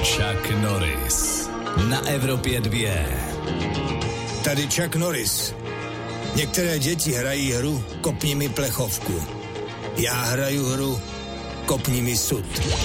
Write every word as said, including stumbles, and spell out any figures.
Chuck Norris na Evropě dvě. Tady Chuck Norris. Některé děti hrají hru Kopni mi plechovku. Já hraju hru Kopni mi sud.